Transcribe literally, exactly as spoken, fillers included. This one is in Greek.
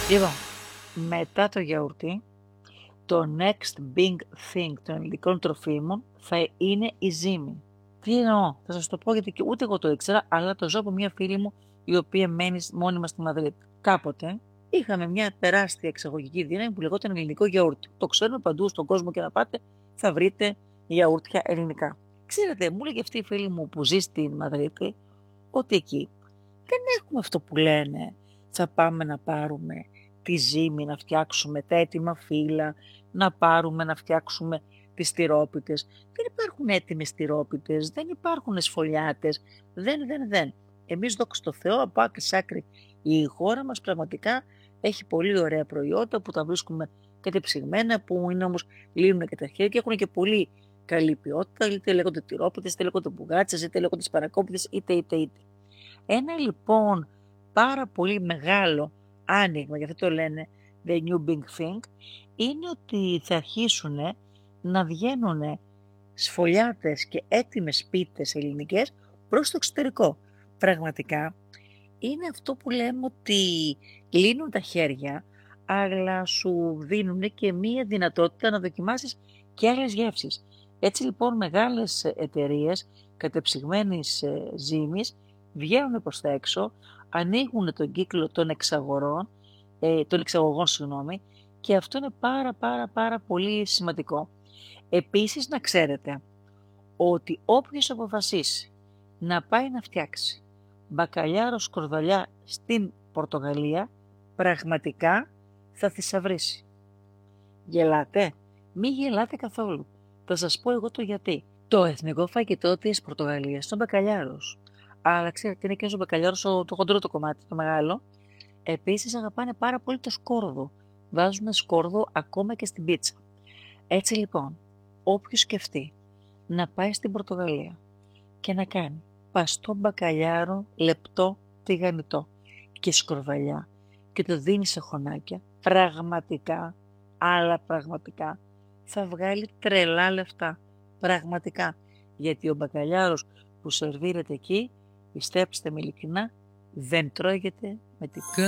Λοιπόν, μετά το γιαούρτι, το next big thing των ελληνικών τροφίμων θα είναι η ζύμη. Τι εννοώ, θα σας το πω γιατί και ούτε εγώ το ήξερα, αλλά το ζω από μια φίλη μου η οποία μένει μόνιμα στη Μαδρίτη. Κάποτε είχαμε μια τεράστια εξαγωγική δύναμη που λεγόταν ελληνικό γιαούρτι. Το ξέρουμε παντού στον κόσμο και να πάτε θα βρείτε γιαούρτια ελληνικά. Ξέρετε, μου έλεγε αυτή η φίλη μου που ζει στη Μαδρίτη ότι εκεί δεν έχουμε αυτό που λένε θα πάμε να πάρουμε τη ζύμη, να φτιάξουμε τα έτοιμα φύλλα, να πάρουμε να φτιάξουμε τις τυρόπιτες. Δεν υπάρχουν έτοιμες τυρόπιτες, δεν υπάρχουν σφολιάτες, δεν, δεν, δεν. Εμείς δόξα τω Θεώ από άκρη σ' άκρη η χώρα μας πραγματικά έχει πολύ ωραία προϊόντα που τα βρίσκουμε κατεψυγμένα, που είναι όμως λύνουν και τα χέρια και έχουν και πολύ καλή ποιότητα, είτε λέγονται τυρόπιτες, είτε λέγονται μπουγάτσες, είτε λέγονται σπαρακόπιτες, είτε είτε είτε. Ένα λοιπόν πάρα πολύ μεγάλο άνοιγμα, γιατί το λένε the new big thing, είναι ότι θα αρχίσουν να βγαίνουν σφολιάτες και έτοιμες πίτες ελληνικές προς το εξωτερικό. Πραγματικά είναι αυτό που λέμε ότι λύνουν τα χέρια, αλλά σου δίνουν και μία δυνατότητα να δοκιμάσεις και άλλες γεύσεις. Έτσι λοιπόν μεγάλες εταιρείες κατεψυγμένης ζύμης βγαίνουν προς τα έξω, ανοίγουν τον κύκλο των εξαγορών, ε, των εξαγωγών συγγνώμη, και αυτό είναι πάρα πάρα πάρα πολύ σημαντικό. Επίσης να ξέρετε ότι όποιος αποφασίσει να πάει να φτιάξει μπακαλιάρο σκορδαλιά στην Πορτογαλία, πραγματικά θα θησαυρίσει. Γελάτε? Μη γελάτε καθόλου. Θα σας πω εγώ το γιατί. Το εθνικό φαγητό της Πορτογαλίας είναι ο μπακαλιάρος. Αλλά ξέρετε, είναι και ο μπακαλιάρος το χοντρό το κομμάτι, το μεγάλο. Επίσης αγαπάνε πάρα πολύ το σκόρδο. Βάζουν σκόρδο ακόμα και στην πίτσα. Έτσι λοιπόν, όποιος σκεφτεί να πάει στην Πορτογαλία και να κάνει παστό μπακαλιάρο λεπτό τηγανιτό και σκορδαλιά και το δίνει σε χωνάκια, πραγματικά, αλλά πραγματικά θα βγάλει τρελά λεφτά. Πραγματικά. Γιατί ο μπακαλιάρος που σερβίρεται εκεί, πιστέψτε με ειλικρινά, δεν τρώγεται με τίποτα.